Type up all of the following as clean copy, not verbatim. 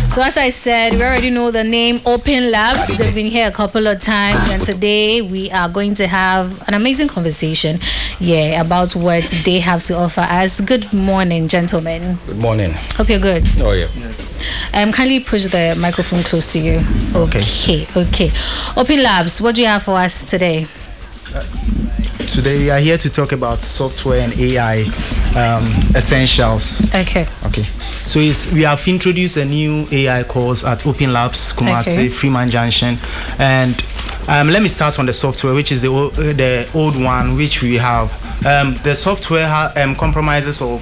So as I said, we already know the name Open Labs. They've been here a couple of times, and today we are going to have an amazing conversation, about what they have to offer us. Good morning, gentlemen. Good morning. Hope you're good. Oh yeah. Yes. Kindly push the microphone close to you. Okay. Open Labs, what do you have for us today? Today we are here to talk about software and AI essentials. Okay. So we have introduced a new AI course at Open Labs, Kumasi, Freeman Junction, and let me start on the software, which is the old one, which we have. The software compromises of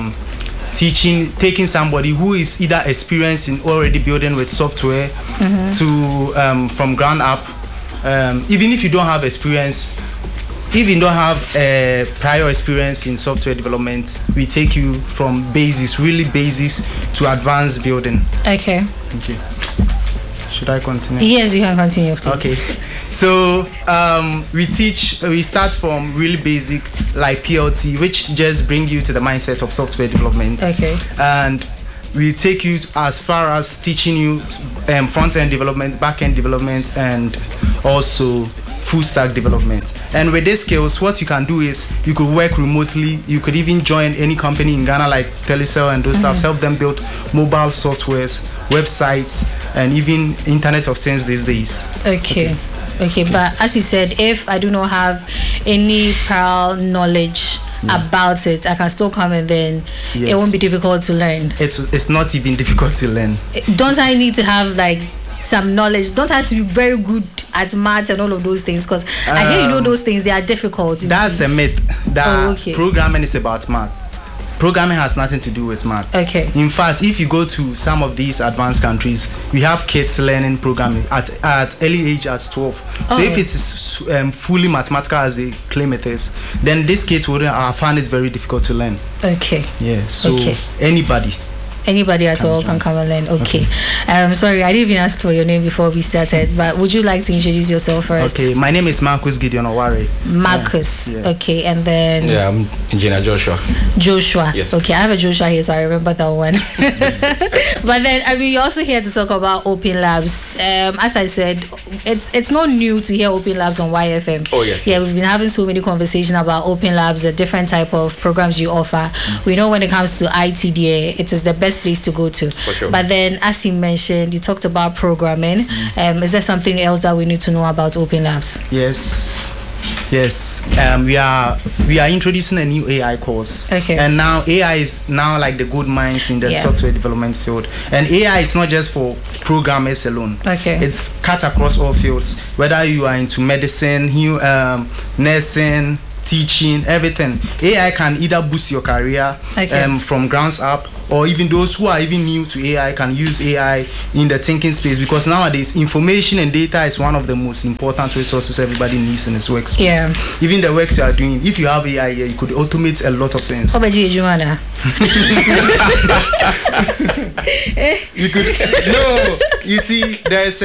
taking somebody who is either experienced in already building with software to from ground up. Even if you don't have experience, if you don't have prior experience in software development, we take you from really basics to advanced building. Okay. Should I continue? Yes, you can continue, please. Okay. So we start from really basic, like PLT, which just bring you to the mindset of software development. Okay. And we take you as far as teaching you front-end development, back-end development, and also full stack development. And with these skills, what you can do is you could work remotely. You could even join any company in Ghana like Telecel and those stuff, help them build mobile softwares, websites, and even Internet of Things these days. Okay, but as you said, if I do not have any prior knowledge about it, I can still come and then it won't be difficult to learn. It's not even difficult to learn. Don't I need to have like some knowledge? Don't I have to be very good at maths and all of those things? Because I hear you know those things, they are difficult. That's a myth. Programming is about math. Programming has nothing to do with math. Okay. In fact, if you go to some of these advanced countries, we have kids learning programming at early age as 12. So if it is fully mathematical as they claim it is, then these kids would find it very difficult to learn. Okay. Yeah. So anybody at all can come and learn. Okay. Sorry, I didn't even ask for your name before we started, but would you like to introduce yourself first? Okay, my name is Marcus Gideon Oware. Marcus. Yeah. Okay, and then I'm Engineer Joshua. Yes. Okay, I have a Joshua here, so I remember that one. But then you're also here to talk about Open Labs. As I said, it's not new to hear Open Labs on YFM. Oh yes. Yeah, we've been having so many conversations about Open Labs, the different type of programs you offer. We know when it comes to ITDA, it is the best place to go to. For sure. But then, as you mentioned, you talked about programming. Is there something else that we need to know about Open Labs? Yes. We are introducing a new AI course. Okay. And now AI is now like the gold mines in the software development field. And AI is not just for programmers alone. Okay. It's cut across all fields. Whether you are into medicine, nursing, teaching, everything. AI can either boost your career from grounds up, or even those who are even new to AI can use AI in the thinking space, because nowadays information and data is one of the most important resources everybody needs in his workspace. Yeah. Even the works you are doing, if you have AI here, you could automate a lot of things. You see, there's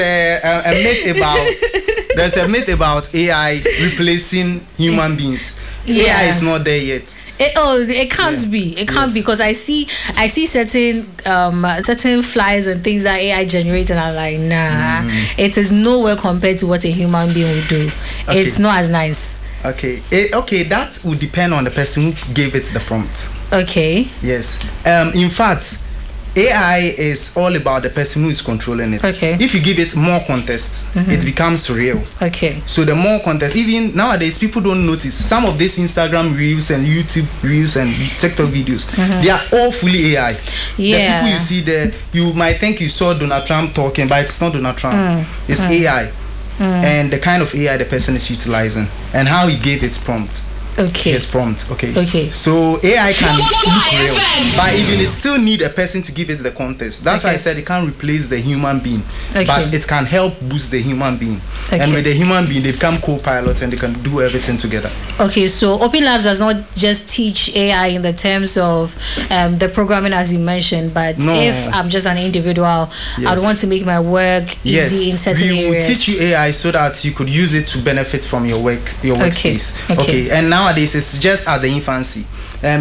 a myth about AI replacing human beings. AI is not there yet. It can't be. It can't be, because I see certain flies and things that AI generates, and I'm like, nah, it is nowhere compared to what a human being would do. Okay. It's not as nice. Okay, that would depend on the person who gave it the prompt. Okay. Yes. In fact, AI is all about the person who is controlling it. Okay. If you give it more context, it becomes real. Okay. So the more context, even nowadays, people don't notice some of these Instagram reels and YouTube reels and TikTok videos. They are all fully AI. Yeah. The people you see there, you might think you saw Donald Trump talking, but it's not Donald Trump. It's AI. And the kind of AI the person is utilizing and how he gave its prompt. Okay. His prompt. Okay. So AI can look real, but even it still need a person to give it the context. That's why I said it can't replace the human being, but it can help boost the human being. And with the human being, they become co-pilots and they can do everything together. Okay, so Open Labs does not just teach AI in the terms of the programming as you mentioned, but if I'm just an individual, I would want to make my work easy in certain areas. We will teach you AI so that you could use it to benefit from your workspace. Okay. And nowadays it's just at the infancy.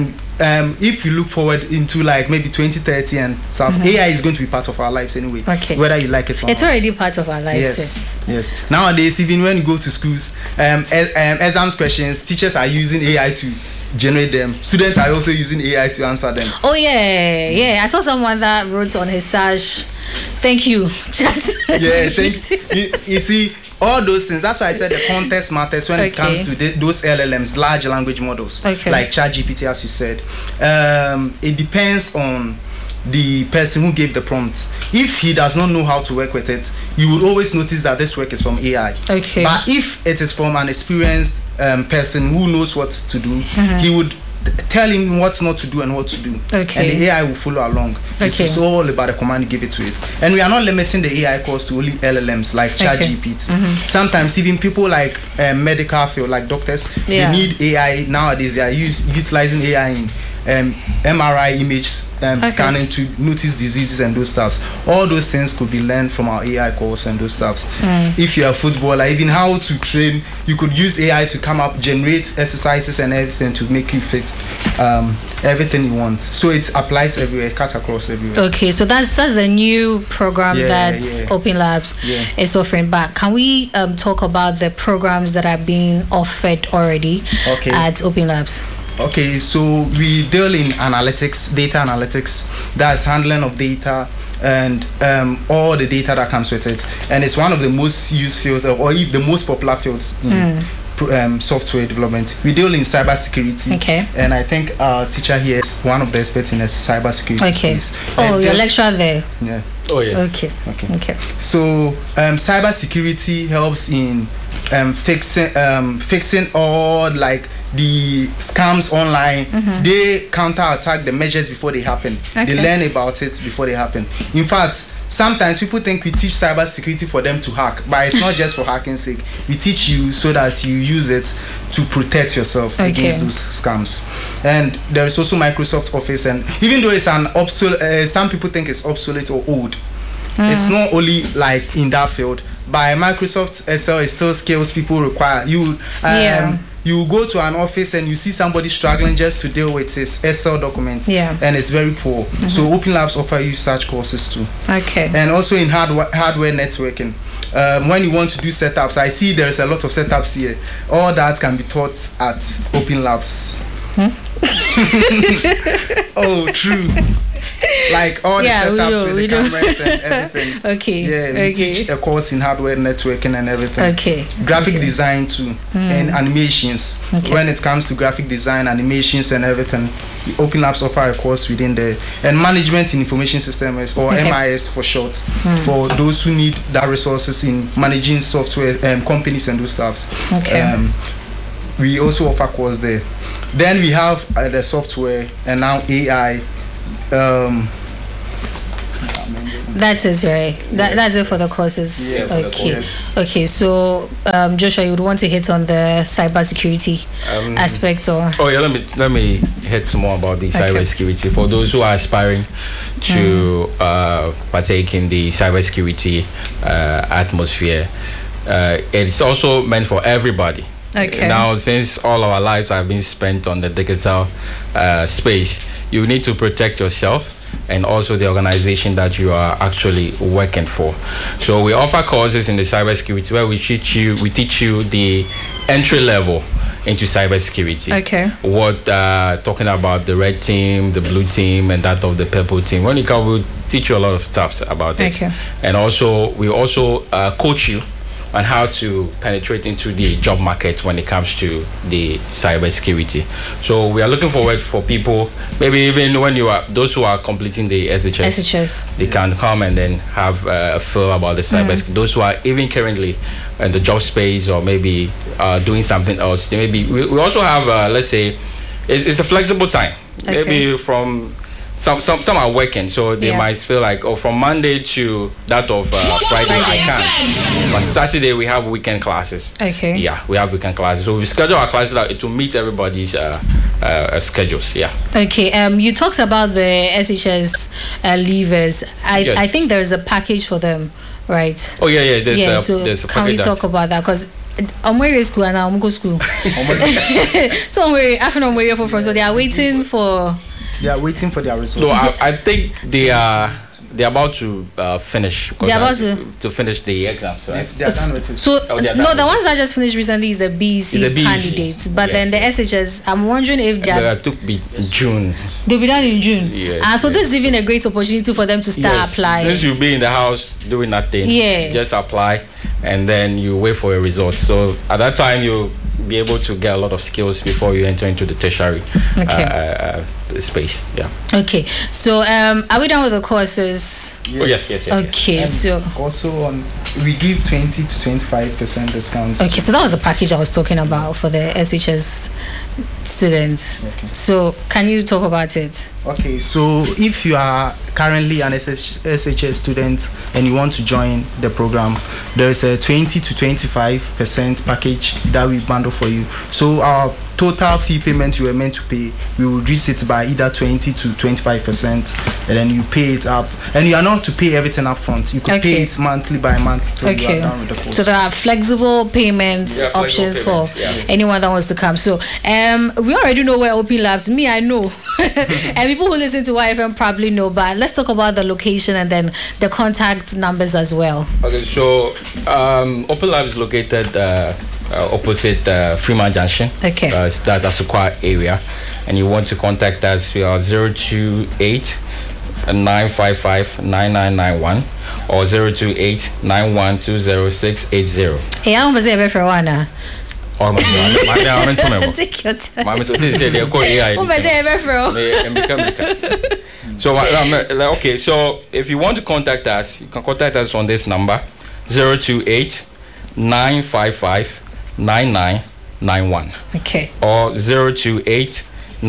if you look forward into like maybe 2030 and stuff, AI is going to be part of our lives anyway. Okay. Whether you like it or not. It's already part of our lives. Yes. Nowadays, even when you go to schools, exams questions, teachers are using AI to generate them. Students are also using AI to answer them. Oh yeah. I saw someone that wrote on his Sage, "Thank you, chat." Yeah, you see, all those things. That's why I said the context matters when it comes to those LLMs, large language models, like ChatGPT, as you said. It depends on the person who gave the prompt. If he does not know how to work with it, you would always notice that this work is from AI. Okay. But if it is from an experienced person who knows what to do, he would tell him what not to do and what to do. Okay. And the AI will follow along. It's all about the command you give it to it. And we are not limiting the AI course to only LLMs like ChatGPT. Sometimes even people like medical field, like doctors, they need AI nowadays. They are utilizing AI in MRI image scanning to notice diseases and those stuffs. All those things could be learned from our AI course and those stuffs. If you're a footballer, even how to train, you could use AI to come up, generate exercises and everything to make you fit everything you want. So it applies everywhere, cuts across everywhere. Okay, so that's the new program that Open Labs is offering back. Can we talk about the programs that are being offered already at Open Labs? Okay, so we deal in analytics, data analytics, that's handling of data and all the data that comes with it. And it's one of the most used fields, or even the most popular fields in software development. We deal in cybersecurity. And I think our teacher here is one of the experts in the cybersecurity space. Oh, your lecturer there? Yeah. Oh, yes. Okay. So cybersecurity helps in fixing all like the scams online. They counterattack the measures before they happen. They learn about it before they happen. In fact, sometimes people think we teach cybersecurity for them to hack, but it's not just for hacking's sake. We teach you so that you use it to protect yourself against those scams. And there is also Microsoft Office, and even though it's an obsolete, some people think it's obsolete or old. It's not only like in that field. By Microsoft Excel, it still skills people require. You go to an office and you see somebody struggling just to deal with his Excel document, and it's very poor. So Open Labs offer you such courses too. And also in hardware networking. When you want to do setups, I see there's a lot of setups here. All that can be taught at Open Labs. Oh, true. Like all the setups with the cameras and everything. We teach a course in hardware networking and everything. Graphic design too, and animations. When it comes to graphic design, animations and everything, Open Labs offer a course within there. And management in information systems, or MIS for short, for those who need that resources in managing software companies and those stuffs. We also offer course there. Then we have the software and now AI. That is right. That's it for the courses. Okay. So Joshua, you would want to hit on the cybersecurity aspect, or? Oh yeah, let me hit some more about the cybersecurity for those who are aspiring to partake in the cybersecurity atmosphere. It's also meant for everybody. Now, since all our lives have been spent on the digital space, you need to protect yourself and also the organization that you are actually working for. So we offer courses in the cybersecurity where we teach you the entry level into cybersecurity. What talking about the red team, the blue team, and that of the purple team. When you come, we'll teach you a lot of stuff about it. And also we coach you on how to penetrate into the job market when it comes to the cybersecurity. So we are looking forward for people, maybe even when those who are completing the SHS, they can come and then have a feel about the cybersecurity. Those who are even currently in the job space or maybe doing something else, we also have, let's say, it's a flexible time. Maybe from some are working, so they might feel like, from Monday to that of Friday I can. But Saturday we have weekend classes. Yeah, we have weekend classes. So we schedule our classes to meet everybody's schedules. You talked about the SHS leavers. I think there's a package for them, right? Oh yeah. There's a can we talk about that? Because I'm where school and I'm go school. So I'm where for so they are waiting for. They are waiting for their results. No, I think they're about to finish. They're about to finish the exams, right? They are done with it. So the ones that just finished recently is the BEC candidates, but then the SHS. I'm wondering if they took be June. They'll be done in June. Yes, so this is even a great opportunity for them to start applying. Since you'll be in the house doing nothing, just apply and then you wait for a result. So at that time you'll be able to get a lot of skills before you enter into the tertiary space. Yeah. Okay. So are we done with the courses? Yes. Oh, yes. Okay. And so also we give 20 to 25% discount. Okay. So that was the package I was talking about for the SHS students. Okay. So can you talk about it? Okay. So if you are currently an SHS student and you want to join the program, there is a 20 to 25% package that we bundle for you. So our total fee payment you were meant to pay, we will reduce it by either 20 to 25%, and then you pay it up. And you are not to pay everything up front. You could pay it monthly by month till you are done with the course. So there are flexible payments options for anyone that wants to come. So we already know where Open Labs. Me, I know, and people who listen to YFM probably know. But let's talk about the location and then the contact numbers as well. Okay, so Open Labs is located opposite Freeman Junction. Okay. That's Asukwa area, and you want to contact us, we are 028 955 9991 or 028 9120680. Hey, I'm going to say one. Take your time. So okay, so if you want to contact us, you can contact us on this number 028 955 9991. Okay. Or 028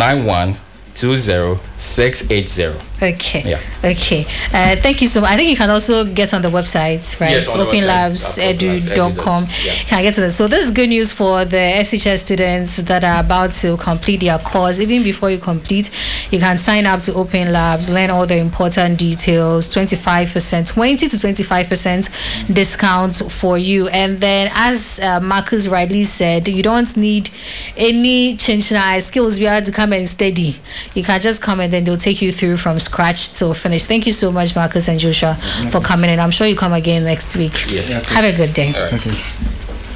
9120680. Okay. Yeah. Okay. Thank you so much. I think you can also get on the website, right? Yes, openlabsedu.com. You can get to this. So this is good news for the SHS students that are about to complete their course. Even before you complete, you can sign up to Open Labs, learn all the important details, 20 to 25% discount for you. And then as Marcus rightly said, you don't need any change skills we have to come and study. You can just come and then they'll take you through from scratch till finish. Thank you so much, Marcus and Joshua, for coming in. I'm sure you come again next week. Yes. Have a good day. Okay.